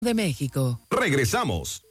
de México. Regresamos.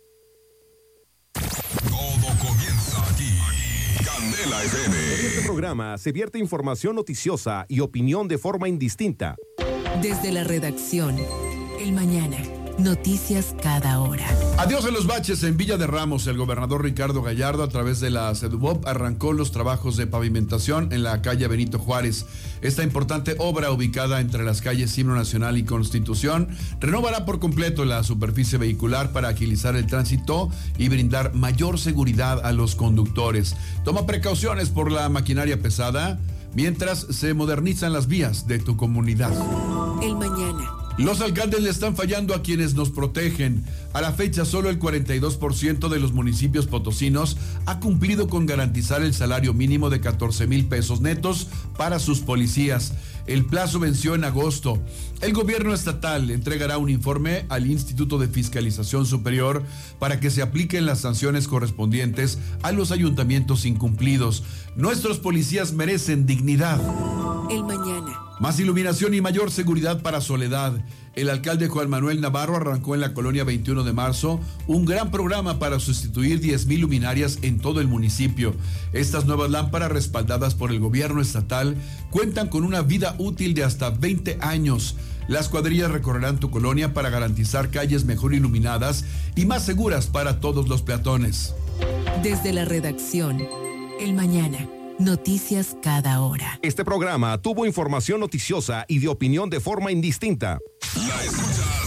Todo comienza aquí. Candela FM. En este programa se vierte información noticiosa y opinión de forma indistinta. Desde la redacción, El Mañana. Noticias cada hora. Adiós en los baches en Villa de Ramos. El gobernador Ricardo Gallardo, a través de la CEDUBOP, arrancó los trabajos de pavimentación en la calle Benito Juárez. Esta importante obra, ubicada entre las calles Himno Nacional y Constitución, renovará por completo la superficie vehicular para agilizar el tránsito y brindar mayor seguridad a los conductores. Toma precauciones por la maquinaria pesada mientras se modernizan las vías de tu comunidad. El Mañana. Los alcaldes le están fallando a quienes nos protegen. A la fecha, solo el 42% de los municipios potosinos ha cumplido con garantizar el salario mínimo de 14,000 pesos netos para sus policías. El plazo venció en agosto. El gobierno estatal entregará un informe al Instituto de Fiscalización Superior para que se apliquen las sanciones correspondientes a los ayuntamientos incumplidos. Nuestros policías merecen dignidad. El Mañana. Más iluminación y mayor seguridad para Soledad. El alcalde Juan Manuel Navarro arrancó en la colonia 21 de marzo un gran programa para sustituir 10,000 luminarias en todo el municipio. Estas nuevas lámparas, respaldadas por el gobierno estatal, cuentan con una vida útil de hasta 20 años. Las cuadrillas recorrerán tu colonia para garantizar calles mejor iluminadas y más seguras para todos los peatones. Desde la redacción, El Mañana. Noticias cada hora. Este programa tuvo información noticiosa y de opinión de forma indistinta. La escucha